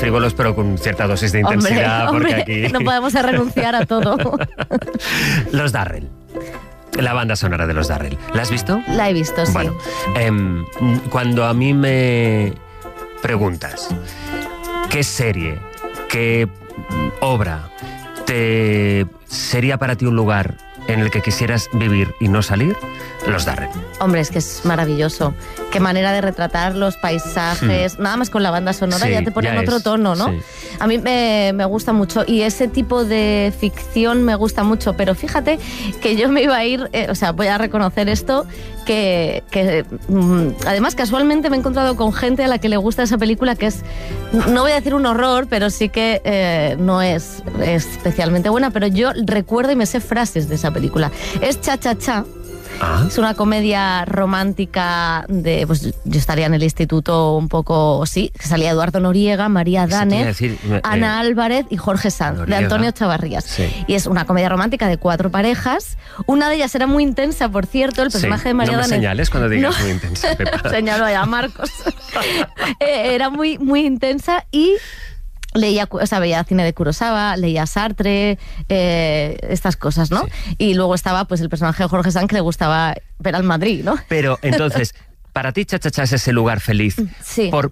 frívolos, pero con cierta dosis de intensidad. Hombre, porque aquí... no podemos renunciar a todo. Los Darrell. La banda sonora de Los Darrell. ¿La has visto? La he visto, sí. Bueno, cuando a mí me preguntas qué serie, qué obra te sería para ti un lugar en el que quisieras vivir y no salir, Los Darrell. Hombre, es que es maravilloso. Qué manera de retratar los paisajes. Nada más con la banda sonora ya te ponen otro tono, ¿no? Sí. A mí me gusta mucho. Y ese tipo de ficción me gusta mucho. Pero fíjate que yo me iba a ir... voy a reconocer esto, que además casualmente me he encontrado con gente a la que le gusta esa película, que es... No voy a decir un horror, pero sí que no es especialmente buena. Pero yo recuerdo y me sé frases de esa película. Es Cha Cha Cha. Es una comedia romántica de... Pues yo estaría en el instituto un poco... Sí, que salía Eduardo Noriega, María Danez, Ana Álvarez y Jorge Sanz, Noriega, de Antonio Chavarrías. Sí. Y es una comedia romántica de 4 parejas. Una de ellas era muy intensa, por cierto, el personaje de María Danez. No me señales cuando digas muy intensa, Pepa. Señalo ya a Marcos. Era muy, muy intensa y... veía cine de Kurosawa, leía Sartre, estas cosas, ¿no? Sí. Y luego estaba pues el personaje de Jorge Sanz, que le gustaba ver al Madrid, ¿no? Pero entonces, para ti Cha Cha Cha es ese lugar feliz. Sí. Por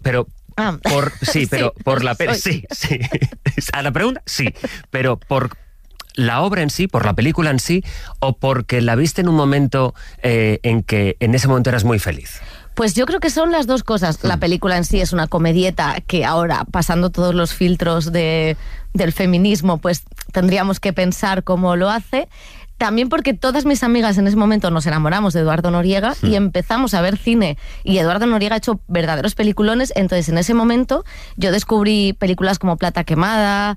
la peli. Sí. A la pregunta, sí. Pero por la obra en sí, por la película en sí, o porque la viste en un momento en que en ese momento eras muy feliz. Pues yo creo que son las dos cosas. La película en sí es una comedieta que ahora, pasando todos los filtros del feminismo, pues tendríamos que pensar cómo lo hace. También porque todas mis amigas en ese momento nos enamoramos de Eduardo Noriega y empezamos a ver cine. Y Eduardo Noriega ha hecho verdaderos peliculones. Entonces, en ese momento, yo descubrí películas como Plata Quemada,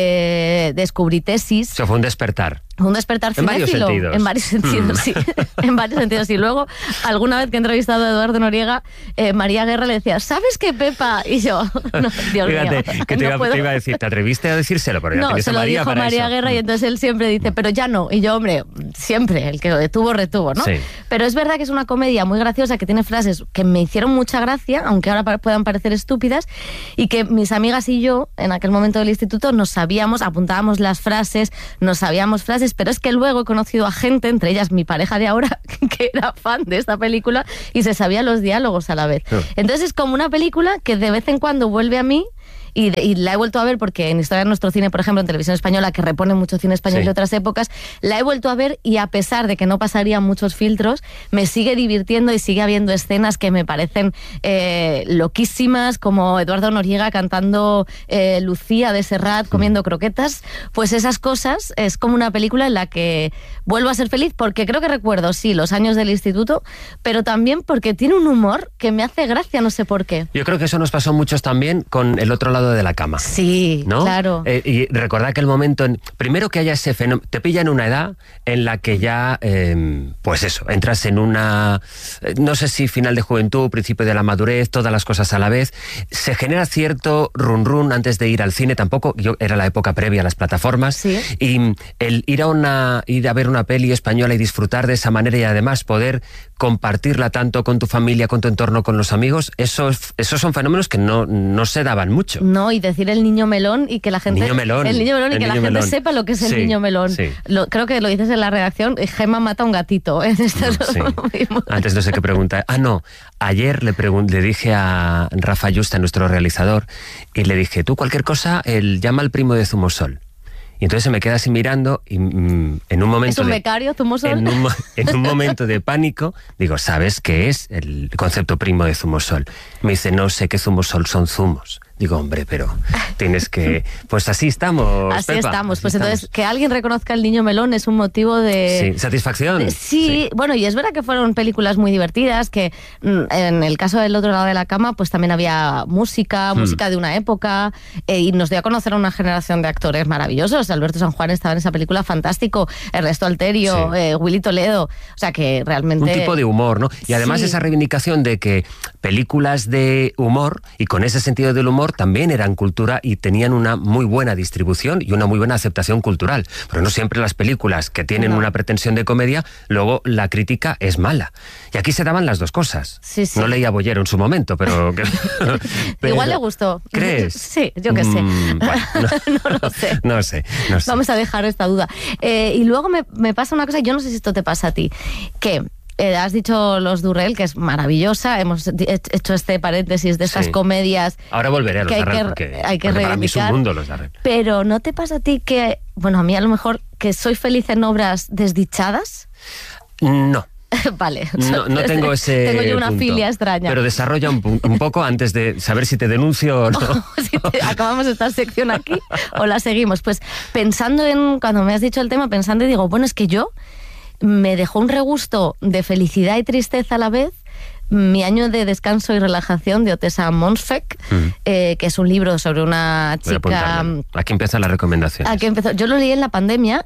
descubrí Tesis. Eso fue un despertar. Un despertar cinéfilo. En varios sentidos, sí. En varios sentidos. Y luego, alguna vez que he entrevistado a Eduardo Noriega, María Guerra le decía, ¿sabes qué, Pepa? Y yo, no, Dios Fíjate, mío. Que te iba a decir, ¿te atreviste a decírselo? Pero ya no, se lo dijo María Guerra y entonces él siempre dice, pero ya no. Y yo, hombre, siempre, el que lo detuvo, retuvo, ¿no? Sí. Pero es verdad que es una comedia muy graciosa, que tiene frases que me hicieron mucha gracia, aunque ahora puedan parecer estúpidas, y que mis amigas y yo, en aquel momento del instituto, nos sabíamos, apuntábamos las frases, nos sabíamos frases, pero es que luego he conocido a gente, entre ellas mi pareja de ahora, que era fan de esta película y se sabía los diálogos a la vez. Entonces es como una película que de vez en cuando vuelve a mí. Y la he vuelto a ver porque en Historia de Nuestro Cine, por ejemplo, en Televisión Española, que repone mucho cine español de otras épocas, la he vuelto a ver y a pesar de que no pasarían muchos filtros, me sigue divirtiendo y sigue habiendo escenas que me parecen loquísimas, como Eduardo Noriega cantando Lucía de Serrat comiendo croquetas. Pues esas cosas es como una película en la que vuelvo a ser feliz porque creo que recuerdo, sí, los años del instituto, pero también porque tiene un humor que me hace gracia, no sé por qué. Yo creo que eso nos pasó muchos también con El otro lado de la cama. Sí, ¿no? Claro. Y recordad que el momento, primero que haya ese fenómeno, te pilla en una edad en la que ya, pues eso, entras en una, no sé si final de juventud, principio de la madurez, todas las cosas a la vez, se genera cierto run antes de ir al cine, tampoco, era la época previa a las plataformas, ¿sí? Y el ir a ver una peli española y disfrutar de esa manera y además poder compartirla tanto con tu familia, con tu entorno, con los amigos, esos son fenómenos que no se daban mucho. No, y decir el niño melón y que la gente... El niño melón y que la gente sepa lo que es el niño melón. Sí. Creo que lo dices en la redacción, Gemma mata a un gatito. Antes no sé qué pregunta. Ayer le dije a Rafa Yusta, nuestro realizador, y le dije, tú cualquier cosa, llama al primo de Zumosol. Y entonces se me queda así mirando y en un momento... ¿Es un becario, Zumosol? En un momento de pánico, digo, ¿sabes qué es el concepto primo de Zumosol? Me dice, no sé qué Zumosol son zumos. Digo, hombre, pero tienes que... Pues así estamos, Así Pepa, estamos. así Pues estamos. Entonces, que alguien reconozca al niño melón es un motivo de... Sí, satisfacción. Sí, bueno, y es verdad que fueron películas muy divertidas, que en el caso del otro lado de la cama, pues también había música de una época, y nos dio a conocer a una generación de actores maravillosos. Alberto San Juan estaba en esa película, fantástico, Ernesto Alterio, Willy Toledo, o sea que realmente... Un tipo de humor, ¿no? Y además esa reivindicación de que películas de humor, y con ese sentido del humor, humor también eran cultura y tenían una muy buena distribución y una muy buena aceptación cultural. Pero no siempre las películas que tienen una pretensión de comedia, luego la crítica es mala. Y aquí se daban las dos cosas. Sí, sí. No leía Bollero en su momento, pero... Igual le gustó. ¿Crees? Sí, yo qué sé. Bueno, no lo sé. No sé. Vamos a dejar esta duda. Y luego me pasa una cosa, yo no sé si esto te pasa a ti, que... has dicho Los Durrell, que es maravillosa. Hemos hecho este paréntesis de estas comedias. Ahora volveré a Los Darrell porque para mí es un mundo Los Darrell. Pero ¿no te pasa a ti que, bueno, a mí a lo mejor, que soy feliz en obras desdichadas? No. Vale. No tengo ese Tengo yo una punto, filia extraña. Pero desarrolla un poco antes de saber si te denuncio o no. Acabamos esta sección aquí o la seguimos. Pues pensando cuando me has dicho el tema, pensando y digo, bueno, es que yo me dejó un regusto de felicidad y tristeza a la vez mi año de descanso y relajación de Otessa Montfort, que es un libro sobre una chica... Aquí empiezan las recomendaciones. Yo lo leí en la pandemia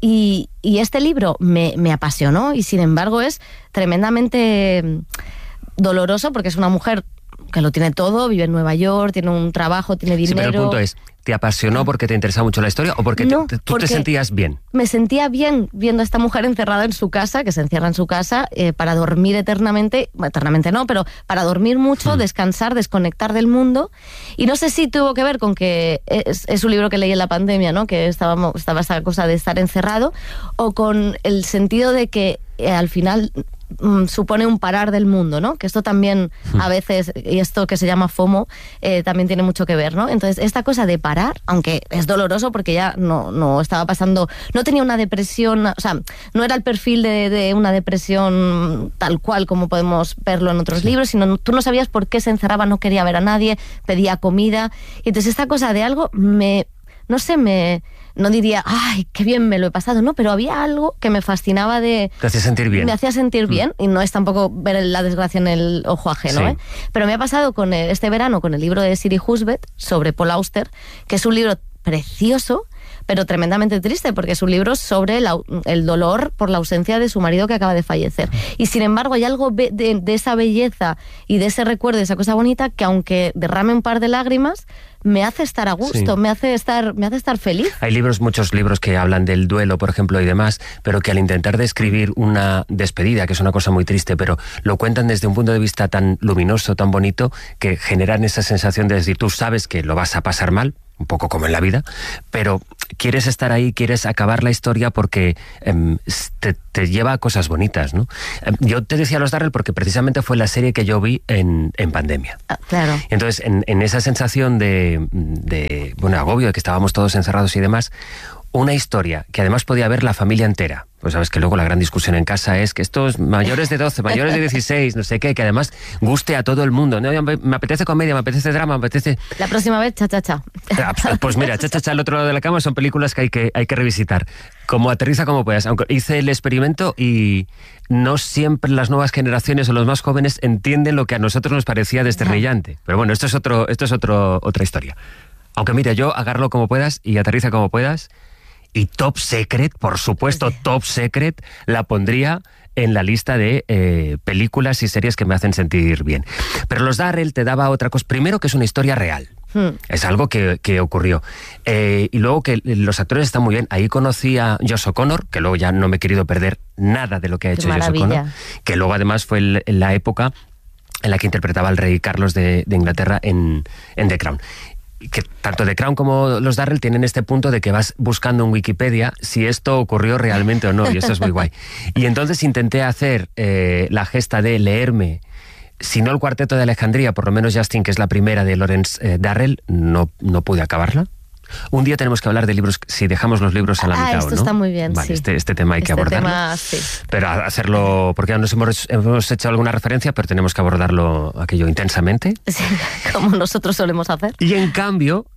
y este libro me apasionó y sin embargo es tremendamente doloroso porque es una mujer que lo tiene todo, vive en Nueva York, tiene un trabajo, tiene dinero... Sí, pero el punto es, ¿te apasionó porque te interesaba mucho la historia o porque tú te sentías bien? Me sentía bien viendo a esta mujer encerrada en su casa, que se encierra en su casa para dormir eternamente no, pero para dormir mucho, descansar, desconectar del mundo. Y no sé si tuvo que ver con que es un libro que leí en la pandemia, ¿no? Que estaba esa cosa de estar encerrado, o con el sentido de que al final... supone un parar del mundo, ¿no? Que esto también a veces, y esto que se llama FOMO, también tiene mucho que ver, ¿no? Entonces, esta cosa de parar, aunque es doloroso porque ya no estaba pasando, no tenía una depresión, o sea, no era el perfil de una depresión tal cual como podemos verlo en otros libros, sino tú no sabías por qué se encerraba, no quería ver a nadie, pedía comida, y entonces esta cosa de algo no diría, ay, qué bien me lo he pasado, no, pero había algo que me fascinaba Te hacía sentir bien. Me hacía sentir bien, y no es tampoco ver la desgracia en el ojo ajeno, Sí. Pero me ha pasado con este verano con el libro de Siri Husbeth sobre Paul Auster, que es un libro precioso, pero tremendamente triste, porque es un libro sobre el dolor por la ausencia de su marido que acaba de fallecer. Y sin embargo hay algo de esa belleza y de ese recuerdo, de esa cosa bonita, que aunque derrame un par de lágrimas, me hace estar a gusto, me hace estar feliz. Hay muchos libros que hablan del duelo, por ejemplo, y demás, pero que al intentar describir una despedida, que es una cosa muy triste, pero lo cuentan desde un punto de vista tan luminoso, tan bonito, que generan esa sensación de decir, tú sabes que lo vas a pasar mal, un poco como en la vida, pero quieres estar ahí, quieres acabar la historia porque te lleva a cosas bonitas, ¿no? Yo te decía Los Darrell porque precisamente fue la serie que yo vi en pandemia. Claro. Entonces, en esa sensación de agobio, de que estábamos todos encerrados y demás, una historia que además podía ver la familia entera. Pues sabes que luego la gran discusión en casa es que estos mayores de 12, mayores de 16, no sé qué, que además guste a todo el mundo. No, me apetece comedia, me apetece drama, me apetece... La próxima vez, cha-cha-cha. Pues mira, cha-cha-cha al otro lado de la cama son películas que hay que revisitar. Como Aterriza como puedas. Aunque hice el experimento y no siempre las nuevas generaciones o los más jóvenes entienden lo que a nosotros nos parecía desternillante. Pero bueno, esto es otra historia. Aunque mira, yo Agárralo como puedas y Aterriza como puedas... Y Top Secret, por supuesto, Top Secret, la pondría en la lista de películas y series que me hacen sentir bien. Pero Los Darrell te daba otra cosa. Primero, que es una historia real. Es algo que ocurrió. Y luego que los actores están muy bien. Ahí conocí a Josh O'Connor, que luego ya no me he querido perder nada de lo que ha hecho Josh O'Connor. Que luego además fue en la época en la que interpretaba al rey Carlos de Inglaterra en The Crown. Que tanto The Crown como Los Darrell tienen este punto de que vas buscando en Wikipedia si esto ocurrió realmente o no, y eso es muy guay. Y entonces intenté hacer la gesta de leerme, si no el Cuarteto de Alejandría, por lo menos Justin, que es la primera de Lawrence Darrell, no pude acabarla. Un día tenemos que hablar de libros, si dejamos los libros a la mitad, esto ¿o no? está muy bien, vale, sí. Este tema hay que abordarlo. Sí. Pero hacerlo, porque ya nos hemos hecho alguna referencia, pero tenemos que abordarlo aquello intensamente. Sí, como nosotros solemos hacer. Y en cambio,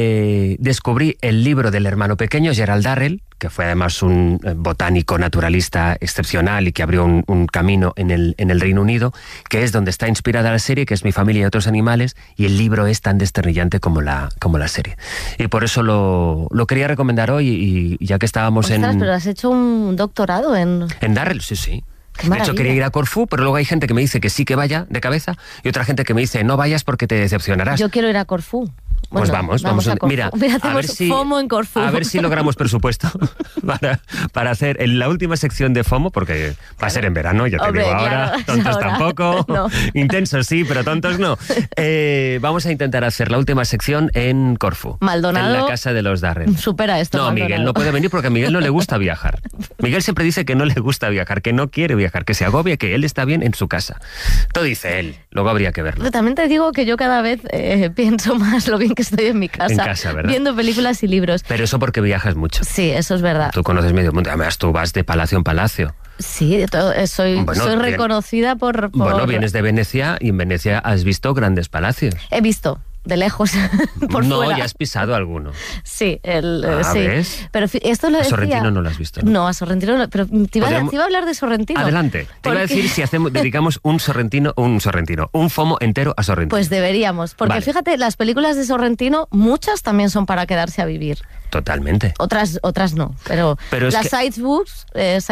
descubrí el libro del hermano pequeño, Gerald Darrell, que fue además un botánico naturalista excepcional y que abrió un camino en el Reino Unido, que es donde está inspirada la serie, que es Mi familia y otros animales, y el libro es tan desternillante como la serie. Y por eso lo quería recomendar hoy, y ya que estábamos pero has hecho un doctorado en Darrell, sí. De hecho, quería ir a Corfú, pero luego hay gente que me dice que sí que vaya de cabeza y otra gente que me dice no vayas porque te decepcionarás. Yo quiero ir a Corfú. Pues vamos. Mira, a ver si, FOMO en Corfú. A ver si logramos presupuesto para hacer en la última sección de FOMO, porque va a ser en verano, ya te digo ahora, claro, tontos ahora. Tampoco, no. Intensos sí, pero tontos no. Vamos a intentar hacer la última sección en Corfú. Maldonado. En la casa de los Darren. Supera esto. No, Maldonado. Miguel no puede venir porque a Miguel no le gusta viajar. Miguel siempre dice que no le gusta viajar, que no quiere viajar, que se agobia, que él está bien en su casa. Todo dice él, luego habría que verlo. Pero también te digo que yo cada vez pienso más lo bien que estoy en mi casa. En casa, ¿verdad? Viendo películas y libros. Pero eso porque viajas mucho. Sí, eso es verdad. Tú conoces medio mundo. Además, tú vas de palacio en palacio. Sí, soy reconocida por... Bueno, vienes de Venecia y en Venecia has visto grandes palacios. He visto. De lejos, por no, fuera. Ya has pisado alguno. Sí, sí. ¿Ves? Pero esto lo decía... A Sorrentino no lo has visto. No, a Sorrentino no, pero te iba a hablar de Sorrentino. Adelante. Te iba a decir si dedicamos un FOMO entero a Sorrentino. Pues deberíamos, porque fíjate, las películas de Sorrentino, muchas también son para quedarse a vivir. Totalmente. Otras no, pero las Side Boobs,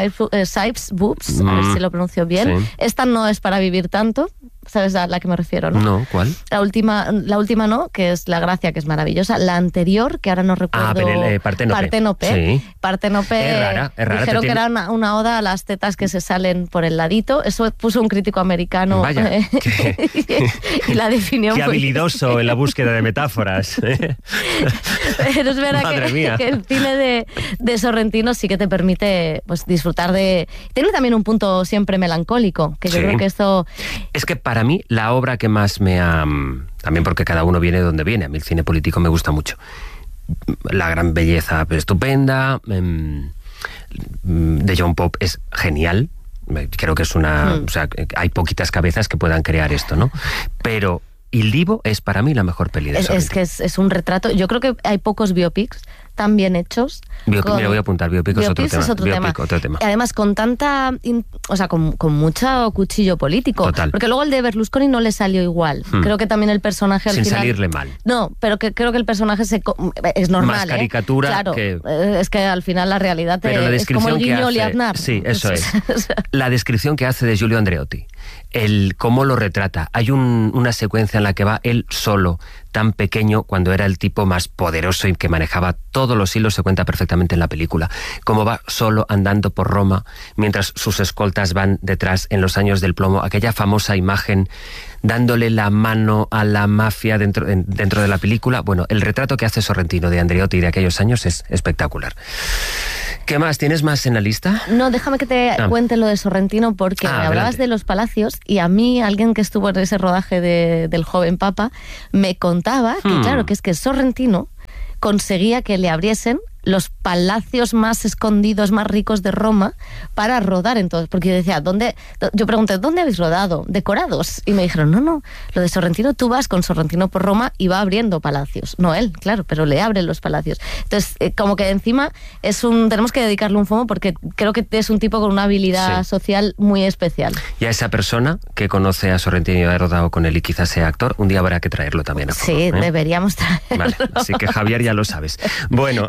a ver si lo pronuncio bien, sí. Esta no es para vivir tanto. ¿Sabes a la que me refiero, no? No, ¿cuál? La última no, que es La Gracia, que es maravillosa. La anterior, que ahora no recuerdo... Parténope. Sí. Parténope. Es rara. Dijeron que era una oda a las tetas que se salen por el ladito. Eso puso un crítico americano. Vaya. Y la definió. Qué habilidoso en la búsqueda de metáforas. Pero es verdad que el cine de Sorrentino sí que te permite pues disfrutar de... Tiene también un punto siempre melancólico, que yo creo que esto... Es que para mí la obra que más me ha... También porque cada uno viene de donde viene. A mí el cine político me gusta mucho. La gran belleza estupenda. De John Pope es genial. Creo que es una... O sea, hay poquitas cabezas que puedan crear esto, ¿no? Pero Il Divo es para mí la mejor peli de Sorrentino. Es que es un retrato. Yo creo que hay pocos biopics tan bien hechos. Me voy a apuntar, biopic es otro tema. Además, con tanta... O sea, con mucho cuchillo político. Total. Porque luego el de Berlusconi no le salió igual. Creo que también el personaje al final... Sin salirle mal. No, pero creo que el personaje es normal. Más caricatura claro, que... Es que al final la realidad es como el guiñol y Aznar. Sí, eso es. La descripción que hace de Giulio Andreotti. Cómo lo retrata. Hay una secuencia en la que va él solo, tan pequeño, cuando era el tipo más poderoso y que manejaba todos los hilos, se cuenta perfectamente en la película. Cómo va solo andando por Roma, mientras sus escoltas van detrás en los años del plomo. Aquella famosa imagen dándole la mano a la mafia dentro de la película. Bueno, el retrato que hace Sorrentino de Andreotti de aquellos años es espectacular. ¿Qué más? ¿Tienes más en la lista? No, déjame que te cuente lo de Sorrentino, porque me hablabas de los palacios y a mí, alguien que estuvo en ese rodaje del Joven Papa, me contaba que claro, que es que Sorrentino conseguía que le abriesen los palacios más escondidos, más ricos de Roma para rodar entonces, porque yo decía, yo pregunté, ¿dónde habéis rodado? ¿Decorados? Y me dijeron, no, lo de Sorrentino, tú vas con Sorrentino por Roma y va abriendo palacios. No él, claro, pero le abren los palacios. Entonces, como que encima tenemos que dedicarle un FOMO porque creo que es un tipo con una habilidad social muy especial. Y a esa persona que conoce a Sorrentino y ha rodado con él y quizás sea actor, un día habrá que traerlo también a FOMO. Sí, deberíamos traerlo. Vale, así que Javier ya lo sabes. Bueno,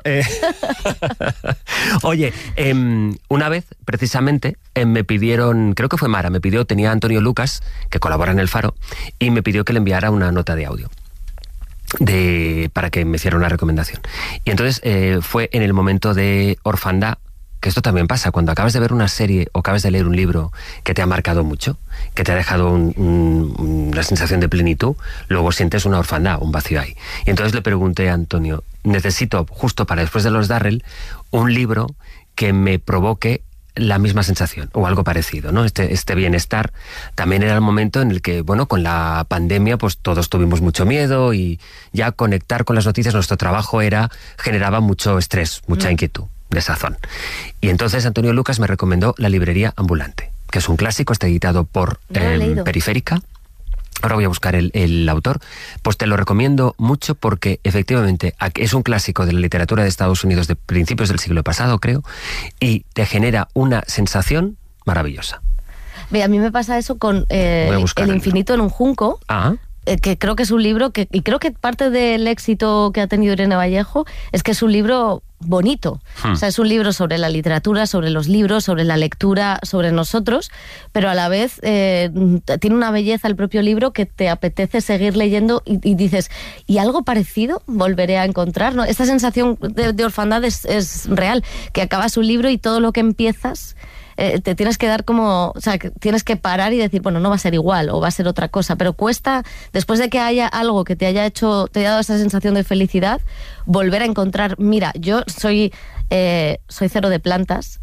oye, una vez, precisamente, me pidieron, creo que fue Mara, tenía Antonio Lucas, que colabora en El Faro, y me pidió que le enviara una nota de audio para que me hiciera una recomendación. Y entonces fue en el momento de orfandad, que esto también pasa, cuando acabas de ver una serie o acabas de leer un libro que te ha marcado mucho, que te ha dejado una sensación de plenitud, luego sientes una orfandad, un vacío ahí. Y entonces le pregunté a Antonio, necesito, justo para después de los Darrell, un libro que me provoque la misma sensación o algo parecido, ¿no? Este bienestar. También era el momento en el que, bueno, con la pandemia pues todos tuvimos mucho miedo y ya conectar con las noticias, nuestro trabajo generaba mucho estrés, mucha inquietud, desazón. Y entonces Antonio Lucas me recomendó La librería ambulante, que es un clásico, está editado por Periférica. Ahora voy a buscar el autor. Pues te lo recomiendo mucho porque efectivamente es un clásico de la literatura de Estados Unidos de principios del siglo pasado, creo, y te genera una sensación maravillosa. A mí me pasa eso con El infinito en un junco. que creo que es un libro y creo que parte del éxito que ha tenido Irene Vallejo es que es un libro bonito. O sea, es un libro sobre la literatura, sobre los libros, sobre la lectura, sobre nosotros, pero a la vez tiene una belleza el propio libro que te apetece seguir leyendo y dices, ¿y algo parecido volveré a encontrar? ¿No? Esta sensación de orfandad es real, que acabas un libro y todo lo que empiezas te tienes que dar como, o sea, tienes que parar y decir, bueno, no va a ser igual o va a ser otra cosa, pero cuesta, después de que haya algo que te haya dado esa sensación de felicidad, volver a encontrar, mira, yo soy cero de plantas,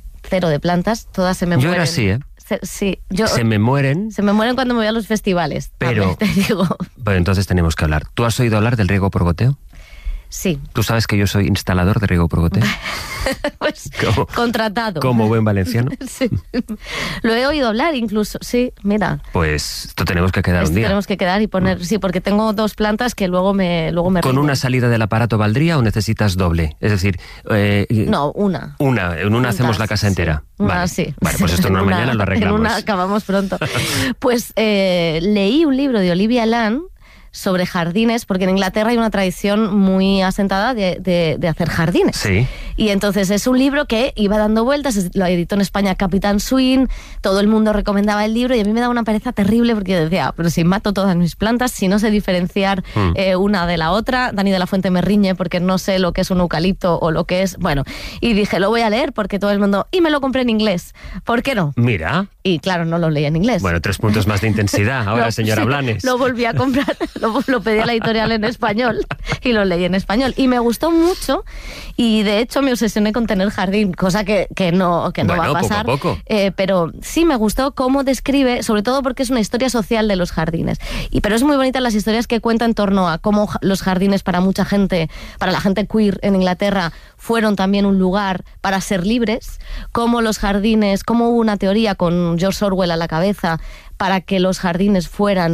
todas se me mueren. Yo era así, ¿eh? Sí, se me mueren cuando me voy a los festivales. Pero, te digo. Bueno, entonces tenemos que hablar. ¿Tú has oído hablar del riego por goteo? Sí. ¿Tú sabes que yo soy instalador de riego por goteo? Pues contratado. Como buen valenciano. Sí. Lo he oído hablar incluso, sí, mira. Pues esto tenemos que quedar un día. Tenemos que quedar y poner, sí, porque tengo 2 plantas que luego me ¿Con rinden. una salida del aparato valdría o necesitas doble? Es decir... no, una. En una hacemos la casa entera. Sí. Vale. Sí. Vale, pues esto mañana lo arreglamos. En una acabamos pronto. Pues leí un libro de Olivia Land sobre jardines, porque en Inglaterra hay una tradición muy asentada de hacer jardines. Sí. Y entonces es un libro que iba dando vueltas, lo editó en España Capitán Swing, todo el mundo recomendaba el libro y a mí me daba una pereza terrible porque yo decía, pero si mato todas mis plantas, si no sé diferenciar una de la otra, Dani de la Fuente me riñe porque no sé lo que es un eucalipto o lo que es, bueno, y dije, lo voy a leer porque todo el mundo, y me lo compré en inglés, ¿por qué no? Mira. Y claro, no lo leí en inglés. Bueno, 3 puntos más de intensidad ahora, señora sí, Blanes. Lo volví a comprar, lo pedí a la editorial en español y lo leí en español. Y me gustó mucho y de hecho me obsesioné con tener jardín, cosa que no va a pasar. Poco a poco. Pero sí me gustó cómo describe, sobre todo porque es una historia social de los jardines. Pero es muy bonita las historias que cuenta en torno a cómo los jardines para mucha gente, para la gente queer en Inglaterra, fueron también un lugar para ser libres, cómo los jardines, cómo hubo una teoría con George Orwell a la cabeza para que los jardines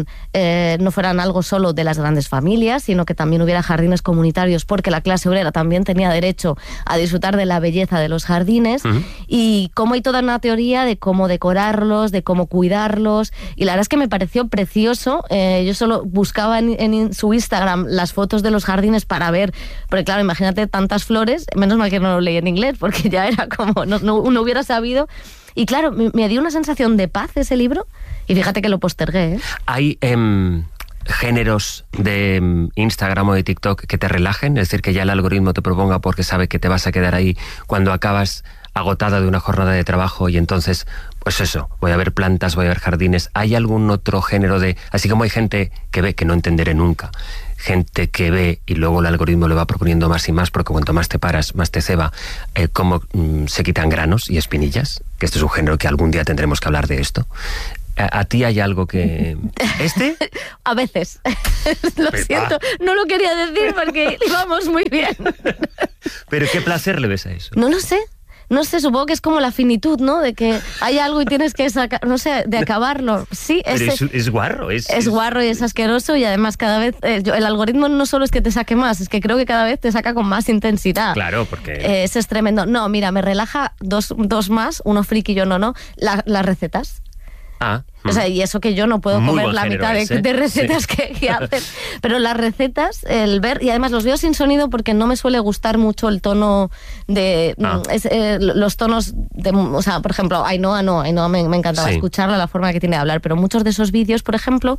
no fueran algo solo de las grandes familias, sino que también hubiera jardines comunitarios, porque la clase obrera también tenía derecho a disfrutar de la belleza de los jardines, y cómo hay toda una teoría de cómo decorarlos, de cómo cuidarlos, y la verdad es que me pareció precioso. Yo solo buscaba en su Instagram las fotos de los jardines para ver, porque claro, imagínate tantas flores, menos mal que no lo leí en inglés, porque ya era como, no hubiera sabido. Y claro, me dio una sensación de paz ese libro, y fíjate que lo postergué, ¿eh? Hay géneros de Instagram o de TikTok que te relajen, es decir, que ya el algoritmo te proponga porque sabe que te vas a quedar ahí cuando acabas agotada de una jornada de trabajo y entonces, pues eso, voy a ver plantas, voy a ver jardines. ¿Hay algún otro género así como hay gente que ve, que no entenderé nunca, gente que ve y luego el algoritmo le va proponiendo más y más porque cuanto más te paras, más te ceba, cómo se quitan granos y espinillas, que este es un género que algún día tendremos que hablar de esto? ¿A ti hay algo que...? ¿Este? A veces. Lo siento, no lo quería decir porque íbamos muy bien. ¿Pero qué placer le ves a eso? No lo sé. No sé, supongo que es como la finitud, ¿no? De que hay algo y tienes que sacar, no sé, de acabarlo. Sí, pero es guarro. Es guarro y es asqueroso y además cada vez... el algoritmo no solo es que te saque más, es que creo que cada vez te saca con más intensidad. Claro, porque... Eso es tremendo. No, mira, me relaja dos más, uno friki y uno no, las recetas. O sea, y eso que yo no puedo comer la mitad de recetas que hacen. Pero las recetas, el ver, y además los veo sin sonido porque no me suele gustar mucho el tono de... los tonos de... O sea, por ejemplo, Ainhoa me encantaba escucharla, la forma que tiene de hablar, pero muchos de esos vídeos, por ejemplo,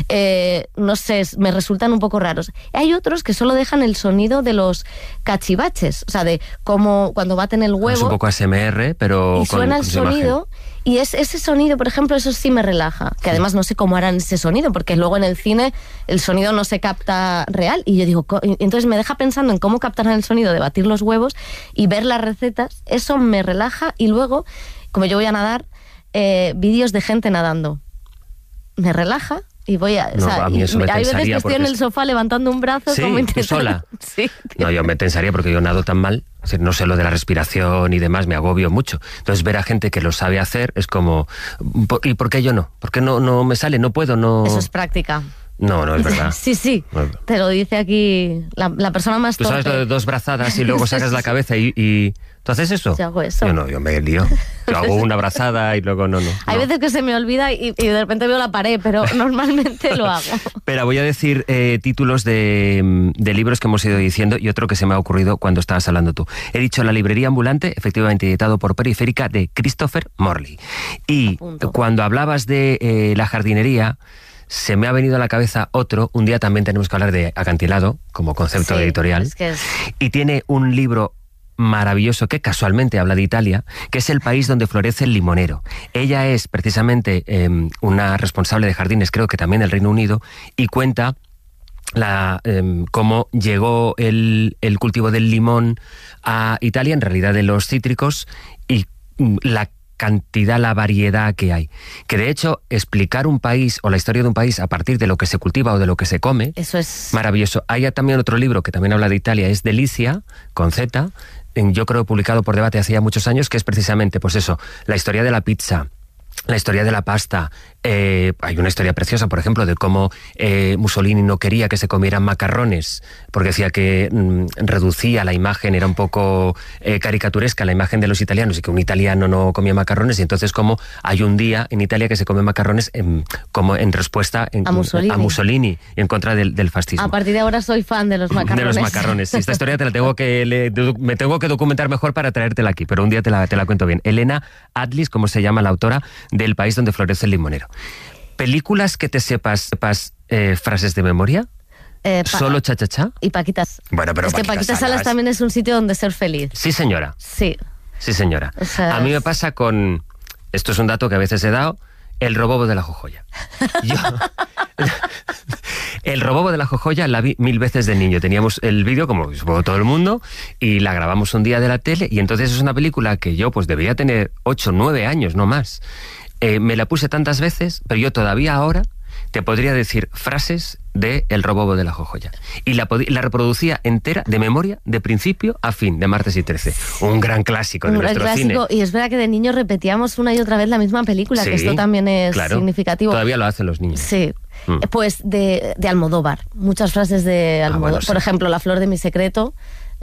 no sé, me resultan un poco raros. Hay otros que solo dejan el sonido de los cachivaches, o sea, de cómo cuando baten el huevo... Es un poco ASMR, pero... Y suena el sonido... Y ese sonido, por ejemplo, eso sí me relaja. Que además no sé cómo harán ese sonido, porque luego en el cine el sonido no se capta real. Y yo digo, entonces me deja pensando en cómo captarán el sonido de batir los huevos y ver las recetas. Eso me relaja. Y luego, como yo voy a nadar, vídeos de gente nadando. Me relaja. Y voy a... No, a mí eso me hay veces que estoy en el sofá levantando un brazo. Sí, como ¿tú sola? Sí. No, yo me tensaría porque yo nado tan mal, no sé lo de la respiración y demás, me agobio mucho. Entonces ver a gente que lo sabe hacer es como... ¿Y por qué yo no? ¿Por qué no me sale? No puedo, no... Eso es práctica. No es verdad. Sí. Te lo dice aquí la persona más torpe. Tú sabes lo de 2 brazadas y luego sacas la cabeza y... ¿Tú haces eso? Yo hago eso. Yo no, yo me lío. Yo hago una brazada y luego no. Hay veces que se me olvida y de repente veo la pared, pero normalmente lo hago. Pero voy a decir títulos de libros que hemos ido diciendo y otro que se me ha ocurrido cuando estabas hablando tú. He dicho La librería ambulante, efectivamente editado por Periférica, de Christopher Morley. Y cuando hablabas de la jardinería, se me ha venido a la cabeza otro. Un día también tenemos que hablar de acantilado como concepto editorial. Y tiene un libro maravilloso que casualmente habla de Italia, que es el país donde florece el limonero. Ella es precisamente una responsable de jardines, creo que también del Reino Unido, y cuenta cómo llegó el cultivo del limón a Italia, en realidad de los cítricos, y la cantidad, la variedad que hay. Que de hecho, explicar un país o la historia de un país a partir de lo que se cultiva o de lo que se come, eso es maravilloso. Hay también otro libro que también habla de Italia, es Delicia, con Z, yo creo publicado por Debate hace ya muchos años, que es precisamente, pues eso, la historia de la pizza, la historia de la pasta. Hay una historia preciosa, por ejemplo, de cómo Mussolini no quería que se comieran macarrones, porque decía que reducía la imagen, era un poco caricaturesca la imagen de los italianos, y que un italiano no comía macarrones, y entonces como hay un día en Italia que se come macarrones como en respuesta a Mussolini y en contra del fascismo. A partir de ahora soy fan de los macarrones. De los macarrones. Esta historia me tengo que documentar mejor para traértela aquí, pero un día te la cuento bien. Elena Adlis, como se llama la autora del país donde florece el limonero. ¿Películas que te sepas frases de memoria? ¿Solo cha-cha-cha? Y Paquitas. Bueno, pero es que Paquitas Salas también es un sitio donde ser feliz. Sí, señora. Sí. Sí, señora. O sea, a mí me pasa con... Esto es un dato que a veces he dado. El robobo de la Jojoya. El robobo de la Jojoya la vi 1000 veces de niño. Teníamos el vídeo, como supongo todo el mundo, y la grabamos un día de la tele, y entonces es una película que yo pues debía tener 8, 9 años, no más. Me la puse tantas veces, pero yo todavía ahora te podría decir frases de El robobo de la Jojoya. Y la reproducía entera, de memoria, de principio a fin, de martes y 13. Un gran clásico de nuestro cine. Y es verdad que de niños repetíamos una y otra vez la misma película, sí, que esto también es significativo. Todavía lo hacen los niños. Sí. Pues de Almodóvar. Muchas frases de Almodóvar. Bueno, sí. Por ejemplo, La flor de mi secreto.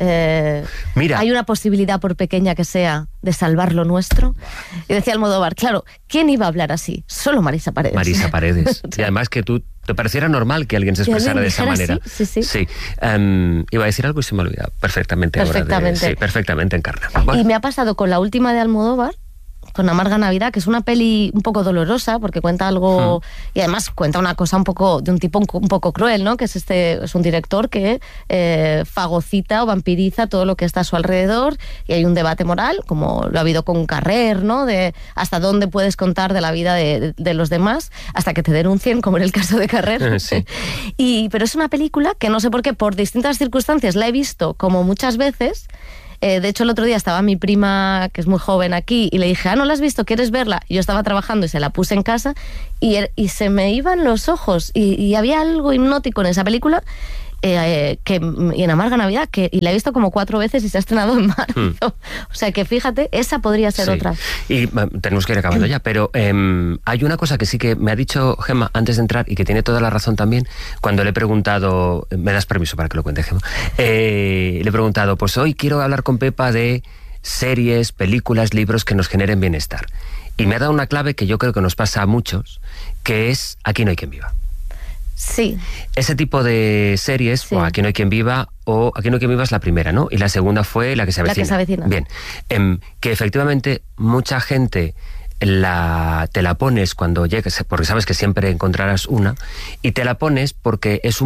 Mira, hay una posibilidad, por pequeña que sea, de salvar lo nuestro. Y decía Almodóvar, claro, ¿quién iba a hablar así? Solo Marisa Paredes. Marisa Paredes. Y además que tú te pareciera normal que alguien se expresara de esa manera. Sí. Iba a decir algo y se me olvida perfectamente. Sí, perfectamente encarna. Bueno. Y me ha pasado con la última de Almodóvar, con Amarga Navidad, que es una peli un poco dolorosa, porque cuenta algo, y además cuenta una cosa un poco de un tipo un poco cruel, ¿no? Que es un director que fagocita o vampiriza todo lo que está a su alrededor, y hay un debate moral, como lo ha habido con Carrer, ¿no? De hasta dónde puedes contar de la vida de los demás, hasta que te denuncien, como en el caso de Carrer. Sí. Pero es una película que no sé por qué, por distintas circunstancias, la he visto como muchas veces. De hecho, el otro día estaba mi prima, que es muy joven aquí, y le dije, ¿no la has visto? ¿Quieres verla? Y yo estaba trabajando y se la puse en casa, y se me iban los ojos, y había algo hipnótico en esa película, y en Amarga Navidad, y la he visto como 4 veces y se ha estrenado en marzo. O sea que fíjate, esa podría ser otra. Y tenemos que ir acabando ya, pero hay una cosa que sí que me ha dicho Gemma antes de entrar, y que tiene toda la razón también, cuando le he preguntado, me das permiso para que lo cuente, Gemma, le he preguntado, pues hoy quiero hablar con Pepa de series, películas, libros que nos generen bienestar. Y me ha dado una clave que yo creo que nos pasa a muchos, que es Aquí no hay quien viva. Sí. Ese tipo de series, sí. O Aquí no hay quien viva, o Aquí no hay quien viva es la primera, ¿no? Y la segunda fue La que se avecina. La que se avecina. Bien. Que efectivamente mucha gente te la pones cuando llegues, porque sabes que siempre encontrarás una, y te la pones porque es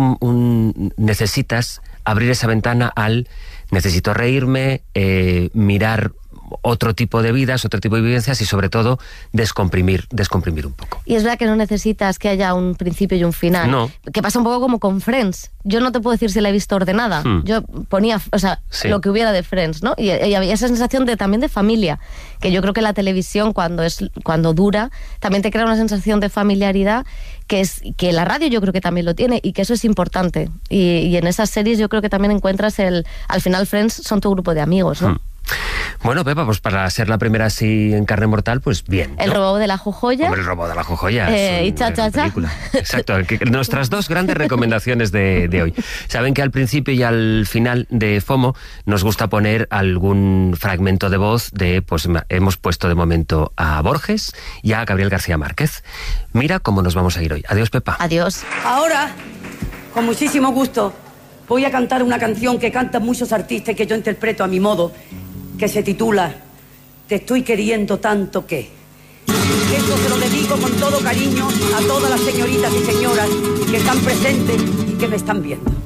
necesitas abrir esa ventana al necesito reírme, mirar otro tipo de vidas, otro tipo de vivencias, y sobre todo descomprimir un poco. Y es verdad que no necesitas que haya un principio y un final. No. Que pasa un poco como con Friends. Yo no te puedo decir si la he visto ordenada. Yo ponía, sí, lo que hubiera de Friends, ¿no? Y había esa sensación también de familia, que yo creo que la televisión, cuando dura, también te crea una sensación de familiaridad, que la radio yo creo que también lo tiene, y que eso es importante. Y en esas series yo creo que también encuentras al final Friends son tu grupo de amigos, ¿no? Bueno, Pepa, pues para ser la primera así en carne mortal, pues bien, ¿no? El robo de la Jojoya. Hombre, el robo de la Jojoya. Y cha, cha, cha. Exacto, nuestras dos grandes recomendaciones de hoy. Saben que al principio y al final de FOMO nos gusta poner algún fragmento de voz de, pues hemos puesto de momento a Borges y a Gabriel García Márquez. Mira cómo nos vamos a ir hoy. Adiós, Pepa. Adiós. Ahora, con muchísimo gusto, voy a cantar una canción que cantan muchos artistas y que yo interpreto a mi modo, que se titula Te estoy queriendo tanto que. Esto se lo dedico con todo cariño a todas las señoritas y señoras que están presentes y que me están viendo.